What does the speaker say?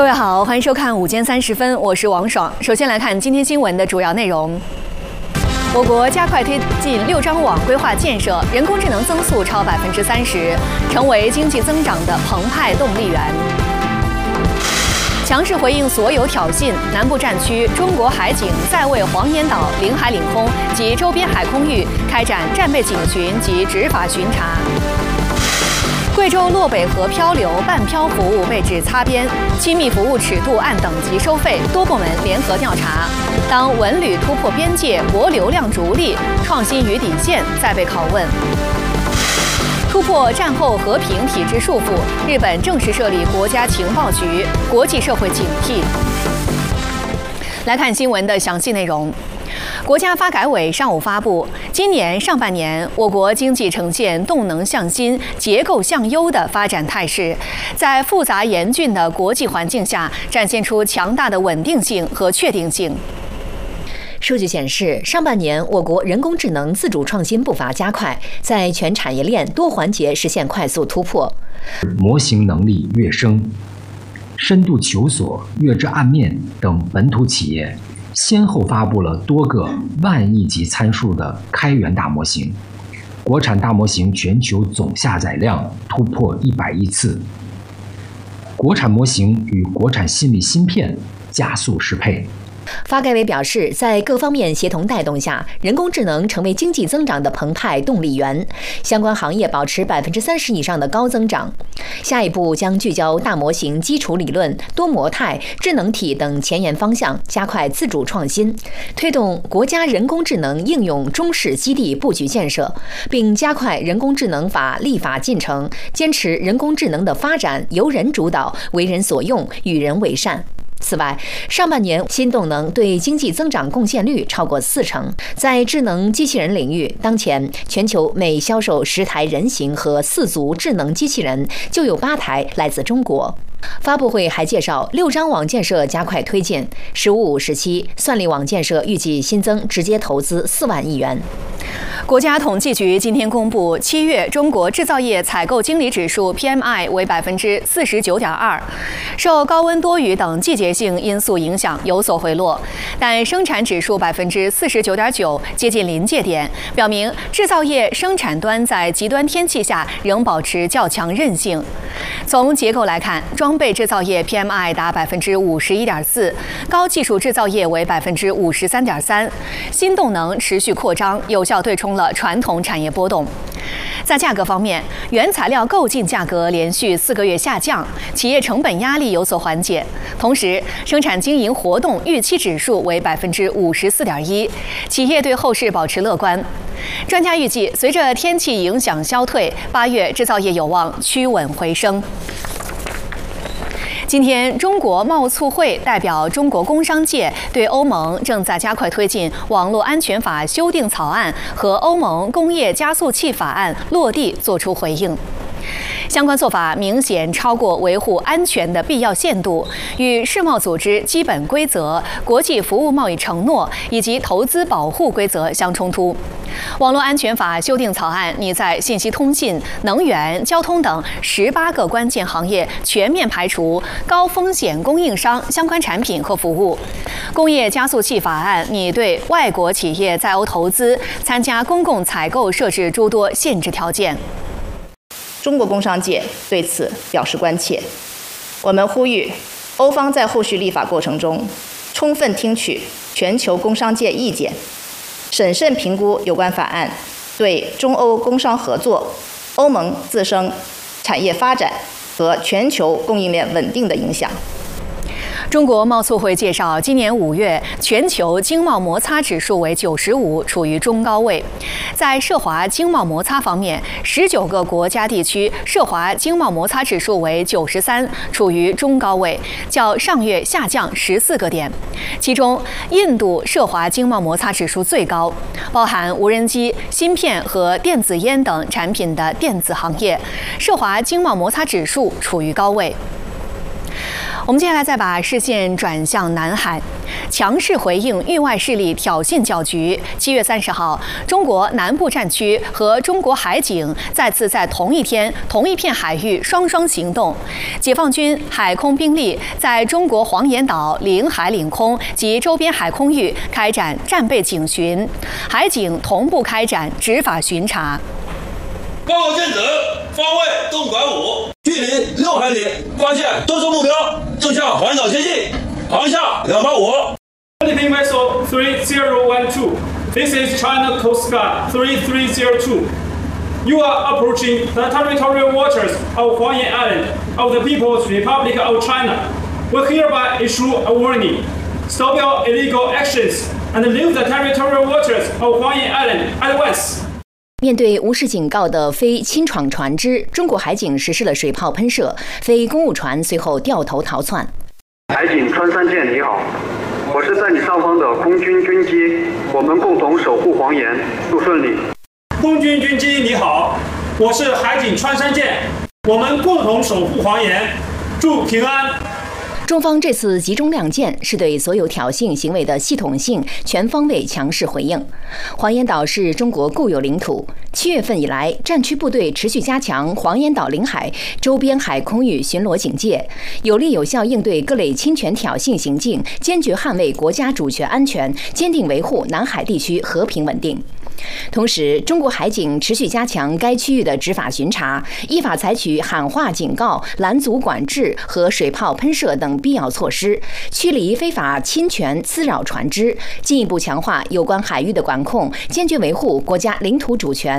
各位好，欢迎收看午间30分，我是王爽。首先来看今天新闻的主要内容。我国加快推进6张网规划建设，人工智能增速超30%，成为经济增长的澎湃动力源。强势回应所有挑衅，南部战区中国海警再为黄岩岛领海领空及周边海空域开展战备警巡及执法巡查。贵州洛北河漂流半漂服务被指擦边，亲密服务尺度按等级收费，多部门联合调查。当文旅突破边界，博流量逐利，创新与底线再被拷问。突破战后和平体制束缚，日本正式设立国家情报局，国际社会警惕。来看新闻的详细内容。国家发改委上午发布，今年上半年我国经济呈现动能向新、结构向优的发展态势，在复杂严峻的国际环境下，展现出强大的稳定性和确定性。 数据显示，上半年我国人工智能自主创新步伐加快，在全产业链多环节实现快速突破。 模型能力跃升、深度求索、跃至岸面等本土企业先后发布了多个万亿级参数的开源大模型，国产大模型全球总下载量突破100亿次，国产模型与国产信力芯片加速适配。 发改委表示，在各方面协同带动下，人工智能成为经济增长的澎湃动力源，相关行业保持30%以上的高增长。下一步将聚焦大模型基础理论、多模态、智能体等前沿方向，加快自主创新，推动国家人工智能应用中试基地布局建设，并加快人工智能法立法进程，坚持人工智能的发展由人主导、为人所用、与人为善。此外，上半年新动能对经济增长贡献率超过40%。在智能机器人领域，当前全球每销售10台人形和4足智能机器人，就有8台来自中国。发布会还介绍6张网建设加快推进，“15-5”时期算力网建设预计新增直接投资4万亿元。 国家统计局今天公布，7月中国制造业采购经理指数 PMI 为49.2%，受高温多雨等季节性因素影响有所回落，但生产指数49.9%，接近临界点，表明制造业生产端在极端天气下仍保持较强韧性。从结构来看，装备制造业 PMI 达51.4%，高技术制造业为53.3%，新动能持续扩张，有效对冲了传统产业波动。在价格方面，原材料购进价格连续4个月下降，企业成本压力有所缓解。同时，生产经营活动预期指数为54.1%，企业对后市保持乐观。专家预计，随着天气影响消退，8月制造业有望趋稳回升。今天，中国贸促会代表中国工商界对欧盟正在加快推进网络安全法修订草案和欧盟工业加速器法案落地作出回应。相关做法明显超过维护安全的必要限度，与世贸组织基本规则、国际服务贸易承诺以及投资保护规则相冲突。网络安全法修订草案拟在信息通信、能源、交通等18个关键行业全面排除高风险供应商相关产品和服务。工业加速器法案拟对外国企业在欧投资、参加公共采购设置诸多限制条件。 中国工商界对此表示关切，我们呼吁欧方在后续立法过程中，充分听取全球工商界意见，审慎评估有关法案对中欧工商合作、欧盟自身产业发展和全球供应链稳定的影响。 中国贸促会介绍，今年5月全球经贸摩擦指数为95，处于中高位。在涉华经贸摩擦方面，19个国家地区涉华经贸摩擦指数为93，处于中高位，较上月下降14个点。其中，印度涉华经贸摩擦指数最高，包含无人机、芯片和电子烟等产品的电子行业，涉华经贸摩擦指数处于高位。 我们接下来再把视线转向南海，强势回应域外势力挑衅搅局。7月30号，中国南部战区和中国海警再次在同一天、同一片海域双双行动。解放军海空兵力在中国黄岩岛领海、领空及周边海空域开展战备警巡，海警同步开展执法巡查。 报告见指，方位东拐5，距离6海里，发现多艘目标正向黄岩岛接近，航向285。 Philippine vessel 3012. This is China Coast Guard 3302. You are approaching the territorial waters of Huangyan Island of the People's Republic of China. We hereby issue a warning. Stop your illegal actions and leave the territorial waters of Huangyan Island at once. 面对无视警告的非侵闯船只，中国海警实施了水炮喷射，非公务船随后掉头逃窜。 海警穿山舰你好，我是在你上方的空军军机，我们共同守护黄岩，祝顺利。 空军军机你好，我是海警穿山舰，我们共同守护黄岩，祝平安。 中方这次集中亮剑，是对所有挑衅行为的系统性、全方位强势回应。黄岩岛是中国固有领土，7月份以来，战区部队持续加强黄岩岛领海周边海空域巡逻警戒，有力有效应对各类侵权挑衅行径，坚决捍卫国家主权安全，坚定维护南海地区和平稳定。同时，中国海警持续加强该区域的执法巡查，依法采取喊话警告、拦阻管制和水炮喷射等必要措施，驱离非法侵权滋扰船只，进一步强化有关海域的管控，坚决维护国家领土主权